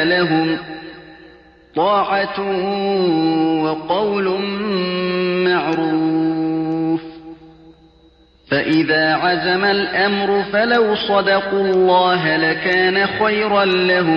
لهم طاعة وقول معروف. فإذا عزم الأمر فلو صدقوا الله لكان خيرا لهم.